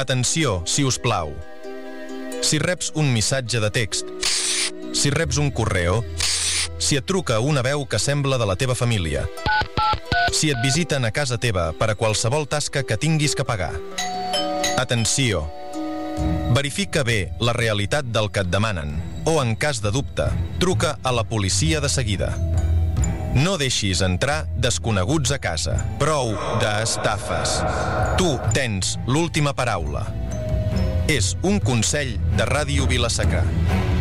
Atenció, si us plau. Si reps un missatge de text, si reps un correu, si et truca una veu que sembla de la teva família, si et visiten a casa teva per a qualsevol tasca que tinguis que pagar. Atenció. Verifica bé la realitat del que et demanen o, en cas de dubte, truca a la policia de seguida. No deixis entrar desconeguts a casa. Prou d'estafes. Tu tens l'última paraula. És un consell de Ràdio Vila-sacra.